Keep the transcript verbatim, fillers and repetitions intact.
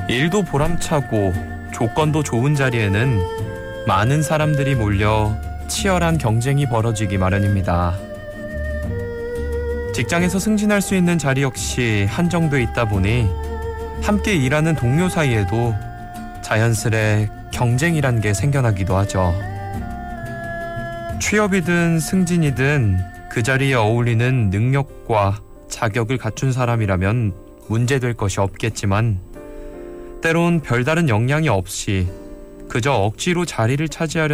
일도 보람차고 조건도 좋은 자리에는 많은 사람들이 몰려 치열한 경쟁이 벌어지기 마련입니다. 직장에서 승진할 수 있는 자리 역시 한정돼 있다 보니 함께 일하는 동료 사이에도 자연스레 경쟁이란 게 생겨나기도 하죠. 취업이든 승진이든 그 자리에 어울리는 능력과 자격을 갖춘 사람이라면 문제될 것이 없겠지만 때론 별다른 역량이 없이 그저 억지로 자리를 차지하려